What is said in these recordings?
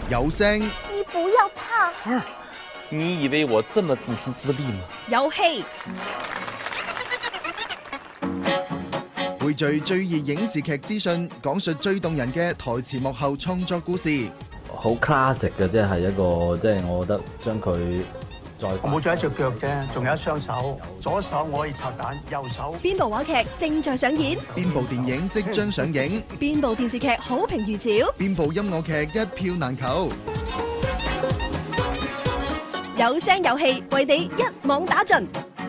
有聲， 你不要怕。 芬儿，你以為我這麼自私自利嗎？ 有戲， 匯聚最熱影視劇資訊，講述最動人嘅台前幕後創作故事。 好 classic 嘅，即係一個，即係我覺得將佢再冇咗一隻腳啫，仲有一雙手，左手我可以拆彈，右手。 邊部話劇正在上演？ 邊部電影即將上映？ 邊部電視劇好評如潮？ 邊部音樂劇一票難求？ 有聲有戲，為你一網打盡。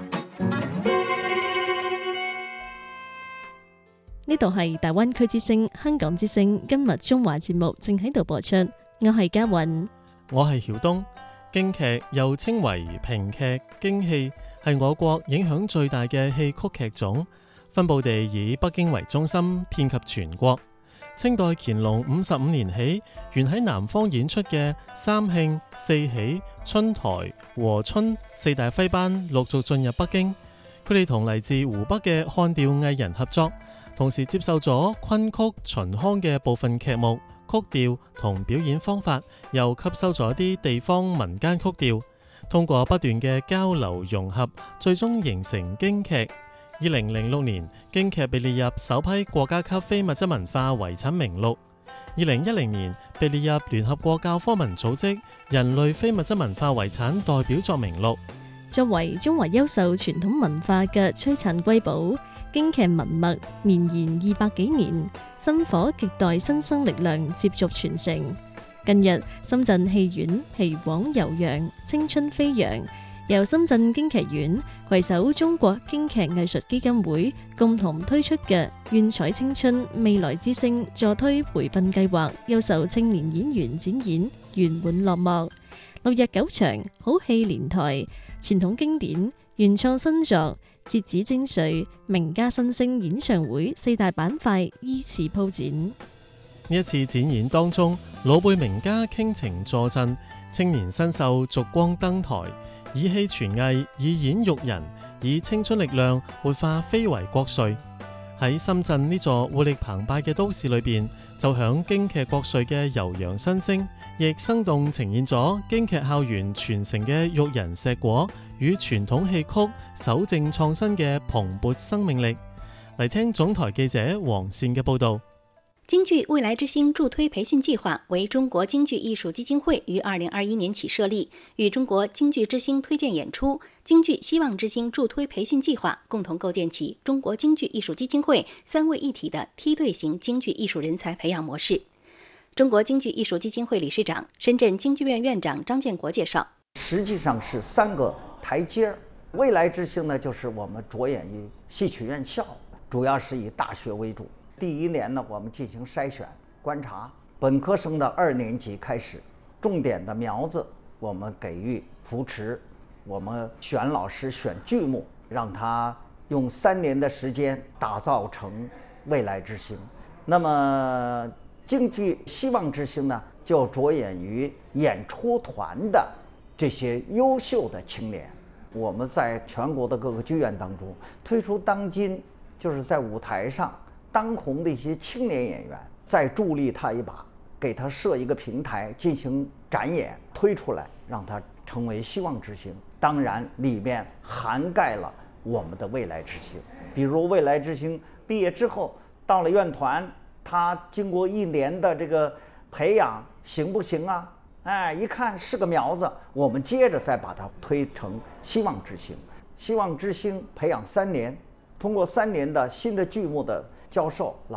呢度係大灣區之聲、香港之聲，今日中華節目正喺度播出。我係嘉韻， 我係曉東。京劇又稱為評劇、京戲，係我國影響最大嘅戲曲劇種，分佈地以北京為中心，遍及全國。清代乾隆55年起，原喺南方演出嘅三慶、四喜、春台、和春四大徽班陸續進入北京，佢哋同嚟自湖北嘅漢調藝人合作，同時接受咗昆曲、秦腔嘅部分劇目、曲調同表演方法，又吸收咗啲地方民間曲調，通過不斷嘅交流融合，最終形成京劇。2006年，京劇被列入首批國家級非物質文化遺產名錄。2010年，被列入聯合國教科文組織人類非物質文化遺產代表作名錄。 作為中華優秀傳統文化嘅璀璨瑰寶，京劇文脈綿延200幾年，薪火亟待新生力量接續傳承。近日，深圳戲院戲往悠揚，青春飛揚，由深圳京劇院攜手中國京劇藝術基金會共同推出嘅願彩青春未來之星助推培訓計劃，優秀青年演員展演圓滿落幕。6日9場，好戲連台，傳統經典、原創新作、折子精髓、名家新星演唱會4大板塊依次鋪展。 呢一次展演當中，老輩名家傾情助陣，青年新秀續光登台，以戲傳藝，以演育人，以青春力量活化非遺國粹。喺深圳呢座活力澎湃嘅都市裏邊，就響京劇國粹嘅悠揚新聲，亦生動呈現咗京劇校園傳承嘅育人碩果與傳統戲曲守正創新嘅蓬勃生命力。嚟聽總台記者黃善嘅報導。 京劇未來之星助推培訓計劃為中國京劇藝術基金會於2021年起設立，與中國京劇之星推薦演出、京劇希望之星助推培訓計劃共同構建起中國京劇藝術基金會三位一體的梯隊型京劇藝術人才培養模式。中國京劇藝術基金會理事長、深圳京劇院院長張建國介紹， 實際上是3個台階。未來之星呢，就是我們着眼於戲曲院校，主要是以大學為主。第1年呢，我們進行篩選觀察，本科生的2年級開始，重點的苗子我們給予扶持，我們選老師選劇目，讓他用3年的時間打造成未來之星。那麼京劇希望之星呢，就着眼於演出團的這些優秀的青年。我們在全國的各個劇院當中推出當今就是在舞台上當紅的一些青年演員，再助力他一把，給他設一個平台進行展演，推出來，讓他成為希望之星。當然裡面涵蓋了我們的未來之星，比如未來之星畢業之後到了院團，他經過1年的這個培養行不行啊？哎，一看是個苗子，我們接着再把它推成希望之星。希望之星培養3年，通過3年的新的劇目的教授。